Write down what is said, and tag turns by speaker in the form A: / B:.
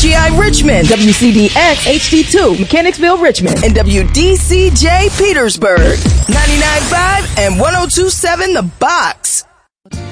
A: WHGI Richmond, WCDX HD2 Mechanicsville, Richmond, and WDCJ Petersburg. 99.5 and 102.7 The Box.